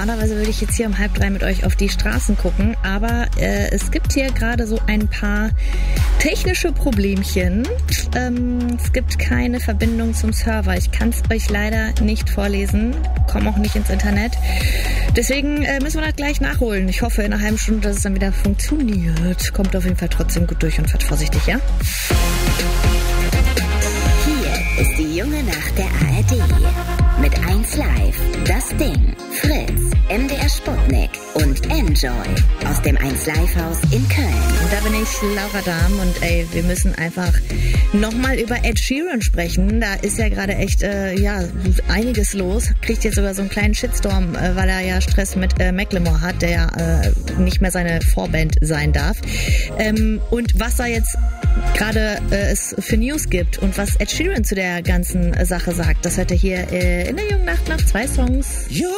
normalerweise würde ich jetzt hier um 2:30 mit euch auf die Straßen gucken, aber es gibt hier gerade so ein paar technische Problemchen. Es gibt keine Verbindung zum Server. Ich kann es euch leider nicht vorlesen, komme auch nicht ins Internet. Deswegen müssen wir das gleich nachholen. Ich hoffe in einer halben Stunde, dass es dann wieder funktioniert. Kommt auf jeden Fall trotzdem gut durch und fahrt vorsichtig, ja? Hier ist die junge Nacht der ARD. Mit 1Live, Das Ding, Fritz, MDR Sputnik und Enjoy aus dem 1Live-Haus in Köln. Und da bin ich, Laura Dahm, und wir müssen einfach nochmal über Ed Sheeran sprechen. Da ist ja gerade echt, einiges los. Kriegt jetzt sogar so einen kleinen Shitstorm, weil er ja Stress mit Macklemore hat, der ja nicht mehr seine Vorband sein darf. Und was da jetzt gerade es für News gibt und was Ed Sheeran zu der ganzen Sache sagt, das hört ihr hier in der jungen Nacht nach 2 Songs.